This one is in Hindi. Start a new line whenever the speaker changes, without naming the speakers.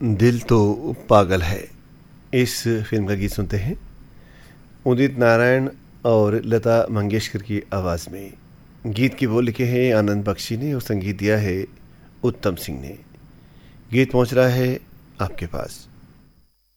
दिल तो पागल है, इस फिल्म का गीत सुनते हैं उदित नारायण और लता मंगेशकर की आवाज़ में। गीत की बोल लिखे हैं आनंद बख्शी ने और संगीत दिया है उत्तम सिंह ने। गीत पहुंच रहा है आपके पास।